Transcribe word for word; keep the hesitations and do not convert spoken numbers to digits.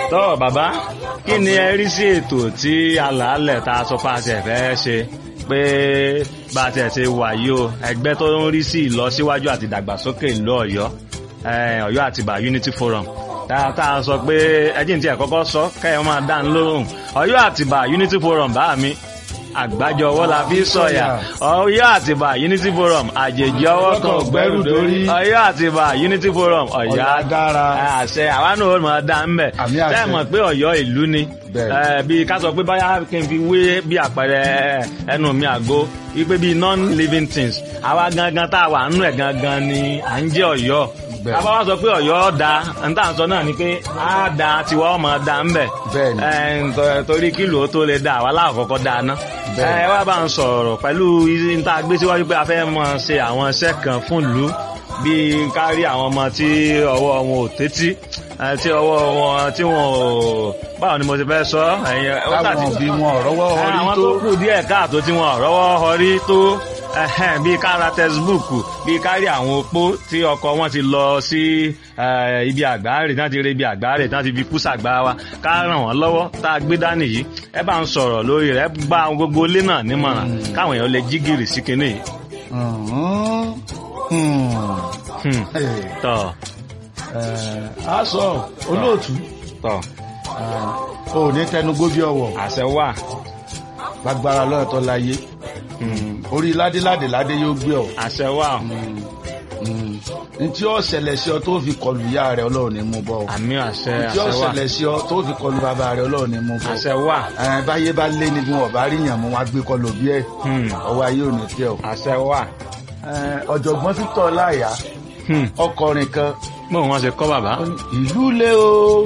tọ́ bàbá kí ni ẹ rí sí ètò tí alàálẹ̀ tá a sọ pé a ti fẹ́ ṣe pé bá a ti ẹ̀ ṣe wà yìí o ẹgbẹ́ tó ń rí sí ìlọsíwájú àti ìdàgbàsókè ìlú Ọ̀yọ́ Ọ̀yọ́ Àtìbà Unity Forum tá a sọ pé ẹjìn tí ẹ kọ́kọ́ sọ kẹ́yìn máa dá ń lóhùn Ọ̀yọ́ Àtìbà Unity Forum bá mi àgbájọ ọwọ́ la fi sọ̀yà Ọ̀yọ́ Àtìbà Unity Forum àjèjì ọwọ́ kan ògbẹ́rù dórí Ọ̀yọ́ Àtìbà Unity Forum Ọ̀yọ́ agára àṣẹ àwa náà ó máa dá ń bẹ̀ tẹ́ mọ̀ pé Ọ̀yọ́ ìlú ni bí ká sọ pé báyà kí n fi wé bí àpẹẹrẹ ẹnu mi àgó wípé bí non-living things àwa gangan tá a wà nínú ẹ̀ gangan ni à ń jẹ́ Ọ̀yọ́ àbá wá sọ pé Ọ̀yọ́ da níta sọ náà ni pé á da tiwa ọmọ da ń bẹ̀ torí kílò tó lè da àwa láàkọ́kọ́ da ná ẹ wá bá ń sọ̀rọ̀ pẹ̀lú níta gbé síwájú pé a fẹ́ mọ ṣe àwọn iṣẹ́ kan fún ìlú bíi kárí àwọn ọmọ tí ọwọ́ wọn ò tẹ́tí tí ọwọ́ wọn tí wọn ò báwo ni mo ti fẹ́ sọ ẹ̀yìn táwọn bí wọn ò rọ́wọ́ họrí tó àwọn tó kù díẹ̀ káàtó tí wọn ò rọ́wọ́ họrí tó bíi kára textbook bíi kárí àwọn opó tí ọkọ wọn ti lọ sí ibi àgbáre tí wọn ti rí ibi àgbáre tí wọn ti fi kú sàgbà wa ká ràn wọn lọ́wọ́ tá a gbé dání yìí ẹ bá ń sọ̀rọ̀ lórí rẹ̀ gba gbogbo ilé náà nímọ̀ràn káwọn èèyàn lè jí gìrì sí kinní yìí. tọ́ a sọ olóòtú tọ́ o ní tẹnugbó bí ọwọ́ àṣẹ wà lágbára lọ́yọ̀ tó láyé orí ládéládé ládé yóò gbé ọ. àṣẹ wà. ntí ó ṣẹlẹ̀ sí ọ tó fi kọlu ìyá rẹ Ọlọ́run ní mú bọ́. àmì àṣẹ àṣẹ wà. ntí ó ṣẹlẹ̀ sí ọ tó fi kọlu bàbá rẹ Ọlọ́run ní mú bọ́. àṣẹ wà. báyé bá lé ní bí wọn bá rí yàn mú wọn gbé kọlu bí ẹ. ọwọ́ ayé ò ní tẹ ọ. àṣẹ wà. ọ̀jọ̀gbọ́n Títọ́ Láyà ọkọrin kan. bó wọn ṣe kọ́ bàbá. ìlú lé o.